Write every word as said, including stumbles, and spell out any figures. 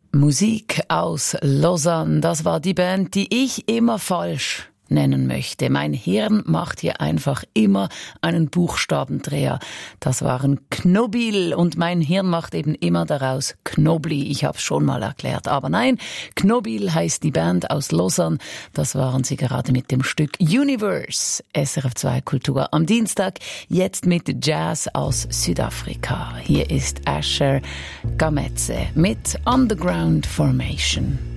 Musik aus Lausanne, das war die Band, die ich immer falsch nennen möchte. Mein Hirn macht hier einfach immer einen Buchstabendreher. Das waren Knobil und mein Hirn macht eben immer daraus Knobli. Ich habe es schon mal erklärt, aber nein, Knobil heißt die Band aus Lausanne. Das waren sie gerade mit dem Stück Universe. S R F zwei Kultur am Dienstag, jetzt mit Jazz aus Südafrika. Hier ist Asher Gametse mit Underground Formation.